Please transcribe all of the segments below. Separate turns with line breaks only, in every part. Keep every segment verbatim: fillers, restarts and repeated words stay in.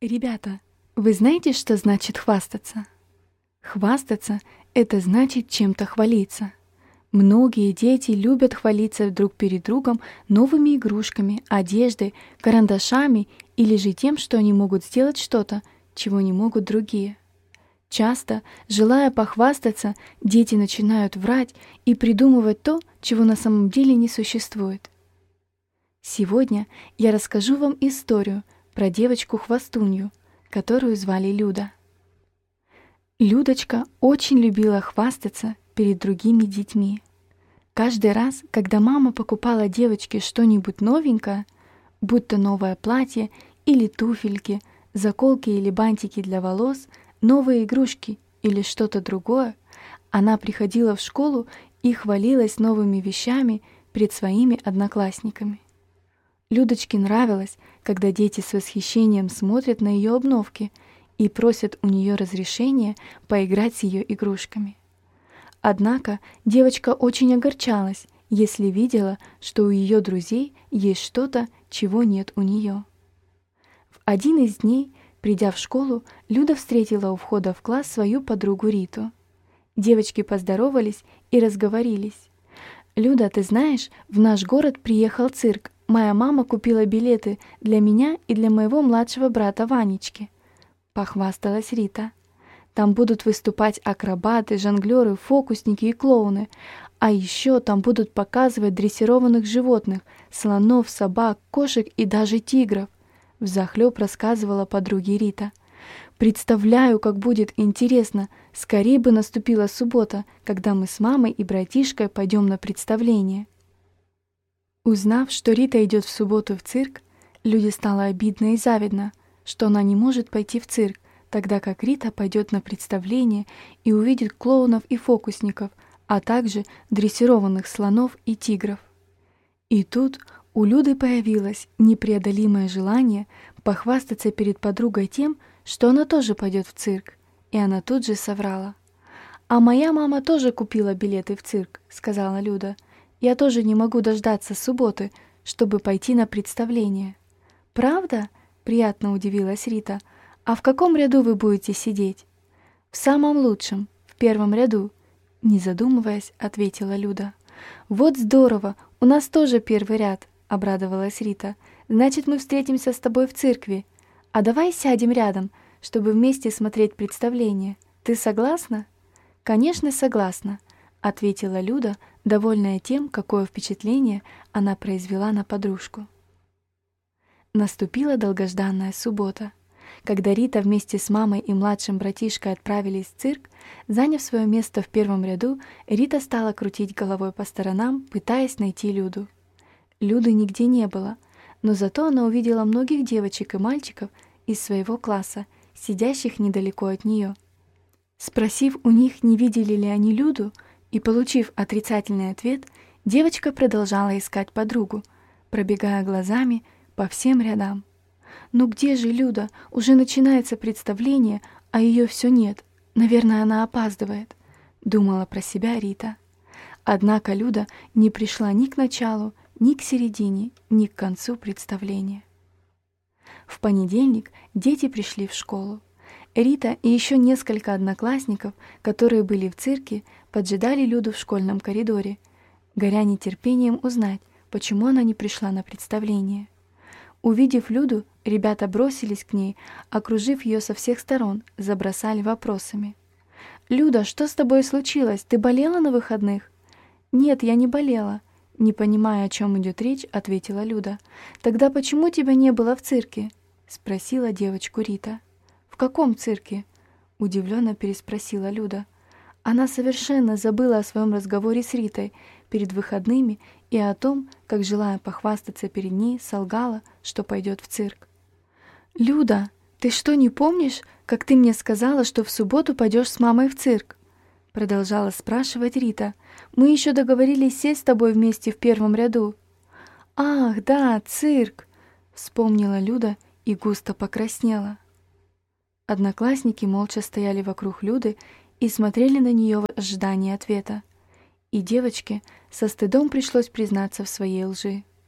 Ребята, вы знаете, что значит хвастаться? Хвастаться — это значит чем-то хвалиться. Многие дети любят хвалиться друг перед другом новыми игрушками, одеждой, карандашами или же тем, что они могут сделать что-то, чего не могут другие. Часто, желая похвастаться, дети начинают врать и придумывать то, чего на самом деле не существует. Сегодня я расскажу вам историю про девочку-хвастунью, которую звали Люда. Людочка очень любила хвастаться перед другими детьми. Каждый раз, когда мама покупала девочке что-нибудь новенькое, будь то новое платье или туфельки, заколки или бантики для волос, новые игрушки или что-то другое, она приходила в школу и хвалилась новыми вещами перед своими одноклассниками. Людочке нравилось, когда дети с восхищением смотрят на ее обновки и просят у нее разрешения поиграть с ее игрушками. Однако девочка очень огорчалась, если видела, что у ее друзей есть что-то, чего нет у нее. В один из дней, придя в школу, Люда встретила у входа в класс свою подругу Риту. Девочки поздоровались и разговорились. «Люда, ты знаешь, в наш город приехал цирк. Моя мама купила билеты для меня и для моего младшего брата Ванечки», — похвасталась Рита. «Там будут выступать акробаты, жонглеры, фокусники и клоуны. А еще там будут показывать дрессированных животных, слонов, собак, кошек и даже тигров», — взахлеб рассказывала подруге Рита. «Представляю, как будет интересно. Скорее бы наступила суббота, когда мы с мамой и братишкой пойдем на представление». Узнав, что Рита идет в субботу в цирк, Люде стало обидно и завидно, что она не может пойти в цирк, тогда как Рита пойдет на представление и увидит клоунов и фокусников, а также дрессированных слонов и тигров. И тут у Люды появилось непреодолимое желание похвастаться перед подругой тем, что она тоже пойдет в цирк, и она тут же соврала. «А моя мама тоже купила билеты в цирк», — сказала Люда. «Я тоже не могу дождаться субботы, чтобы пойти на представление». «Правда?» — приятно удивилась Рита. «А в каком ряду вы будете сидеть?» «В самом лучшем, в первом ряду», — не задумываясь, ответила Люда. «Вот здорово, у нас тоже первый ряд», — обрадовалась Рита. «Значит, мы встретимся с тобой в церкви. А давай сядем рядом, чтобы вместе смотреть представление. Ты согласна?» «Конечно, согласна», — ответила Люда, довольная тем, какое впечатление она произвела на подружку. Наступила долгожданная суббота. Когда Рита вместе с мамой и младшим братишкой отправились в цирк, заняв свое место в первом ряду, Рита стала крутить головой по сторонам, пытаясь найти Люду. Люды нигде не было, но зато она увидела многих девочек и мальчиков из своего класса, сидящих недалеко от нее. Спросив у них, не видели ли они Люду, и получив отрицательный ответ, девочка продолжала искать подругу, пробегая глазами по всем рядам. «Ну где же Люда? Уже начинается представление, а ее все нет. Наверное, она опаздывает», — думала про себя Рита. Однако Люда не пришла ни к началу, ни к середине, ни к концу представления. В понедельник дети пришли в школу. Рита и еще несколько одноклассников, которые были в цирке, поджидали Люду в школьном коридоре, горя нетерпением узнать, почему она не пришла на представление. Увидев Люду, ребята бросились к ней, окружив ее со всех сторон, забросали вопросами. «Люда, что с тобой случилось? Ты болела на выходных?» «Нет, я не болела», — не понимая, о чем идет речь, ответила Люда. «Тогда почему тебя не было в цирке?» — спросила девочку Рита. «В каком цирке?» — удивленно переспросила Люда. Она совершенно забыла о своем разговоре с Ритой перед выходными и о том, как, желая похвастаться перед ней, солгала, что пойдет в цирк. «Люда, ты что, не помнишь, как ты мне сказала, что в субботу пойдешь с мамой в цирк?» Продолжала спрашивать Рита. «Мы еще договорились сесть с тобой вместе в первом ряду». «Ах, да, цирк!» — вспомнила Люда и густо покраснела. Одноклассники молча стояли вокруг Люды и смотрели на нее в ожидании ответа. И девочке со стыдом пришлось признаться в своей лжи.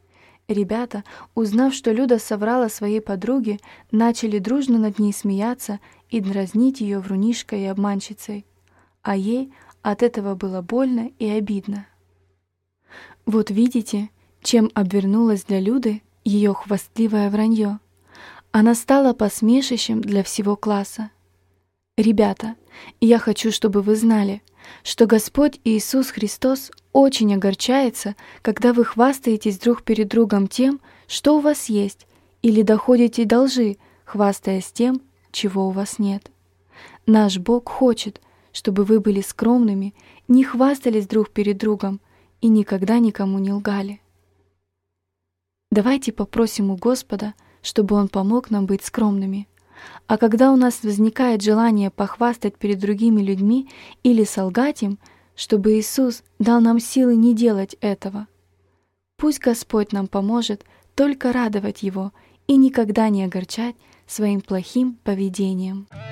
Ребята, узнав, что Люда соврала своей подруге, начали дружно над ней смеяться и дразнить ее врунишкой и обманщицей. А ей от этого было больно и обидно. Вот видите, чем обернулось для Люды ее хвастливое вранье. Она стала посмешищем для всего класса. Ребята, я хочу, чтобы вы знали, что Господь Иисус Христос очень огорчается, когда вы хвастаетесь друг перед другом тем, что у вас есть, или доходите до лжи, хвастаясь тем, чего у вас нет. Наш Бог хочет, чтобы вы были скромными, не хвастались друг перед другом и никогда никому не лгали. Давайте попросим у Господа, чтобы Он помог нам быть скромными. А когда у нас возникает желание похвастать перед другими людьми или солгать им, чтобы Иисус дал нам силы не делать этого. Пусть Господь нам поможет только радовать Его и никогда не огорчать своим плохим поведением.